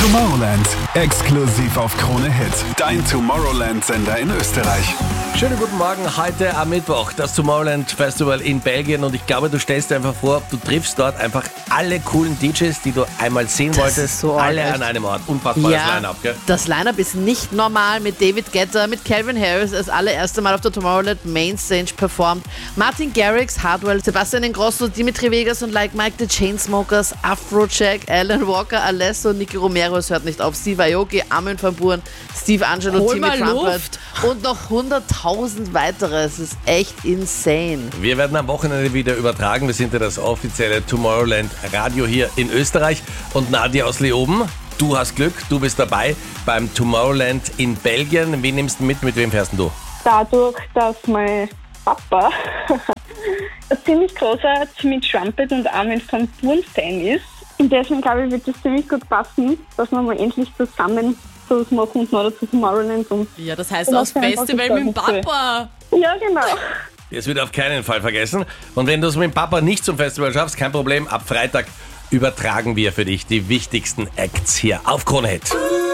Tomorrowland, exklusiv auf Krone Hit. Dein Tomorrowland-Sender in Österreich. Schönen guten Morgen, heute am Mittwoch, das Tomorrowland Festival in Belgien, und ich glaube, du stellst dir einfach vor, du triffst dort einfach alle coolen DJs, die du einmal sehen wolltest, so alle arg, an einem Ort. Unfassbares Line-Up, gell? Das Line-Up ist nicht normal, mit David Guetta, mit Calvin Harris das allererste Mal auf der Tomorrowland Mainstage performt. Martin Garrix, Hardwell, Sebastian Ingrosso, Dimitri Vegas und Like Mike, The Chainsmokers, Afrojack, Alan Walker, Alesso, Nicky Romero, es hört nicht auf, Steve Aoki, Armin van Buuren, Steve Angelo, Hol Timmy mal Trumpet Luft. und noch 100.000 weitere. Es ist echt insane. Wir werden am Wochenende wieder übertragen. Wir sind ja das offizielle Tomorrowland Radio hier in Österreich. Und Nadia aus Leoben, du hast Glück, du bist dabei beim Tomorrowland in Belgien. Wen nimmst du mit wem fährst du? Dadurch, dass mein Papa ein ziemlich großer Timmy Trumpet und Armin van Buuren Fan ist. Und deswegen glaube ich, wird es ziemlich gut passen, dass wir mal endlich zusammen sowas machen und noch dazu Tomorrowland. Und Ja, das heißt Und aus das wäre Festival einfach mit dem cool. Papa. ja, genau. Das wird auf keinen Fall vergessen. Und wenn du es mit dem Papa nicht zum Festival schaffst, kein Problem. Ab Freitag übertragen wir für dich die wichtigsten Acts hier auf Krone Hit.